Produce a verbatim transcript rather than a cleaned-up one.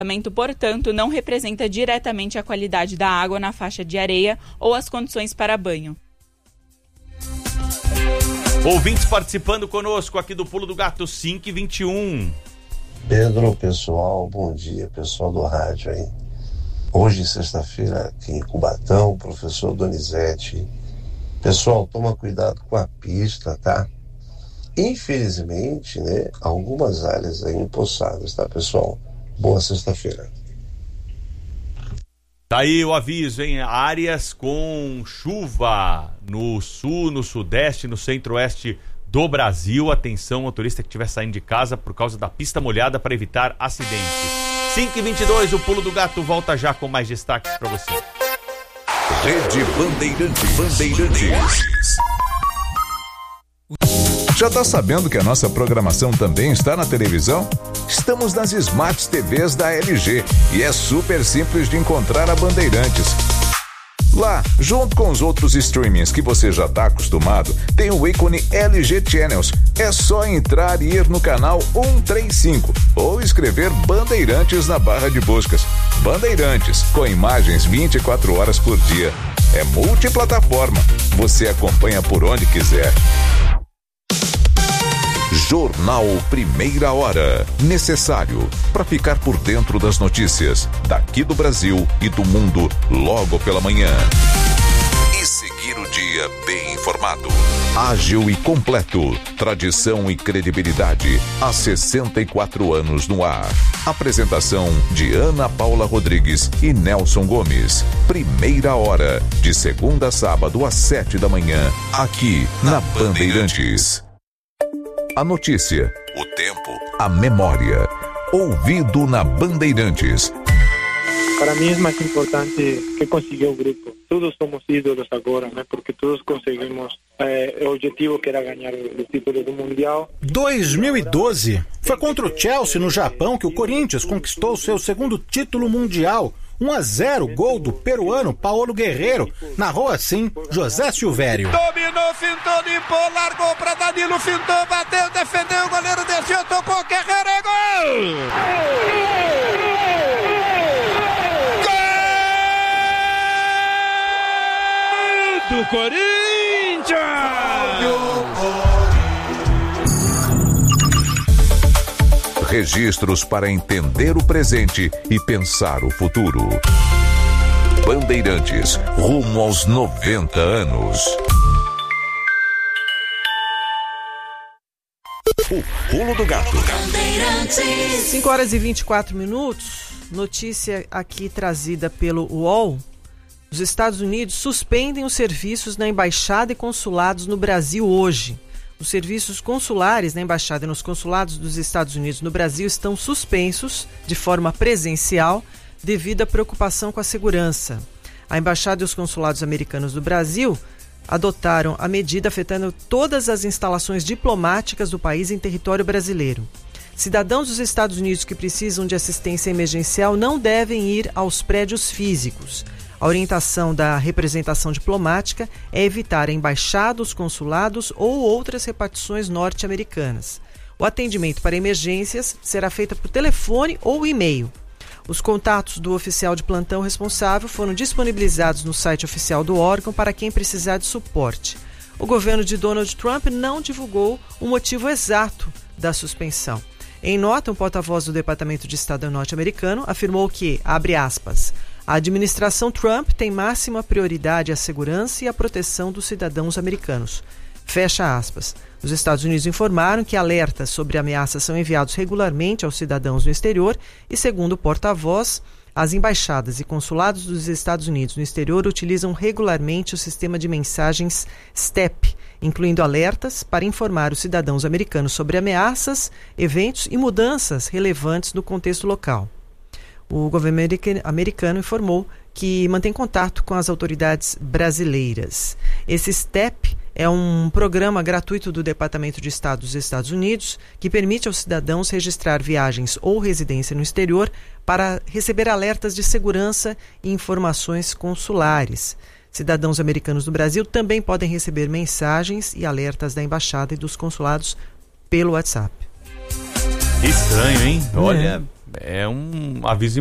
Portanto, não representa diretamente a qualidade da água na faixa de areia ou as condições para banho. Ouvintes participando conosco aqui do Pulo do Gato, cinco e vinte e um. Pedro, pessoal, bom dia, pessoal do rádio aí. Hoje, sexta-feira, aqui em Cubatão, professor Donizete. Pessoal, toma cuidado com a pista, tá? Infelizmente, né, algumas áreas aí empoçadas, tá, pessoal? Boa sexta-feira. Tá aí o aviso, hein? Áreas com chuva no sul, no sudeste, no centro-oeste do Brasil. Atenção, motorista que estiver saindo de casa por causa da pista molhada para evitar acidente. cinco e vinte e dois, o Pulo do Gato volta já com mais destaques para você. Rede Bandeirantes. Bandeirantes. Já tá sabendo que a nossa programação também está na televisão? Estamos nas Smart T Vs da L G e é super simples de encontrar a Bandeirantes. Lá, junto com os outros streamings que você já está acostumado, tem o ícone L G Channels. É só entrar e ir no canal cento e trinta e cinco ou escrever Bandeirantes na barra de buscas. Bandeirantes, com imagens vinte e quatro horas por dia. É multiplataforma. Você acompanha por onde quiser. Jornal Primeira Hora. Necessário para ficar por dentro das notícias daqui do Brasil e do mundo logo pela manhã. E seguir o dia bem informado. Ágil e completo. Tradição e credibilidade. Há sessenta e quatro anos no ar. Apresentação de Ana Paula Rodrigues e Nelson Gomes. Primeira Hora. De segunda a sábado às sete da manhã. Aqui na Bandeirantes. A notícia, o tempo, a memória. Ouvido na Bandeirantes. Para mim é mais importante que conseguir o grupo. Todos somos ídolos agora, né? Porque todos conseguimos é, o objetivo que era ganhar o título do Mundial. dois mil e doze. Foi contra o Chelsea no Japão que o Corinthians conquistou seu segundo título mundial. um a zero, gol do peruano Paulo Guerreiro. Narrou assim José Silvério. Dominou, fintou, limpou, largou pra Danilo, fintou, bateu, defendeu, o goleiro desceu, tocou, Guerreiro, é gol! Gol do Corinthians! Registros para entender o presente e pensar o futuro. Bandeirantes, rumo aos noventa anos. O Pulo do Gato. cinco horas e vinte e quatro minutos. Notícia aqui trazida pelo U O L. Os Estados Unidos suspendem os serviços na embaixada e consulados no Brasil hoje. Os serviços consulares na embaixada e nos consulados dos Estados Unidos no Brasil estão suspensos de forma presencial devido à preocupação com a segurança. A embaixada e os consulados americanos do Brasil adotaram a medida afetando todas as instalações diplomáticas do país em território brasileiro. Cidadãos dos Estados Unidos que precisam de assistência emergencial não devem ir aos prédios físicos. A orientação da representação diplomática é evitar a embaixada, os consulados ou outras repartições norte-americanas. O atendimento para emergências será feito por telefone ou e-mail. Os contatos do oficial de plantão responsável foram disponibilizados no site oficial do órgão para quem precisar de suporte. O governo de Donald Trump não divulgou o motivo exato da suspensão. Em nota, um porta-voz do Departamento de Estado norte-americano afirmou que, abre aspas, a administração Trump tem máxima prioridade à segurança e à proteção dos cidadãos americanos. Fecha aspas. Os Estados Unidos informaram que alertas sobre ameaças são enviados regularmente aos cidadãos no exterior e, segundo o porta-voz, as embaixadas e consulados dos Estados Unidos no exterior utilizam regularmente o sistema de mensagens STEP, incluindo alertas para informar os cidadãos americanos sobre ameaças, eventos e mudanças relevantes no contexto local. O governo americano informou que mantém contato com as autoridades brasileiras. Esse STEP é um programa gratuito do Departamento de Estado dos Estados Unidos que permite aos cidadãos registrar viagens ou residência no exterior para receber alertas de segurança e informações consulares. Cidadãos americanos do Brasil também podem receber mensagens e alertas da embaixada e dos consulados pelo WhatsApp. Estranho, hein? Olha, é um aviso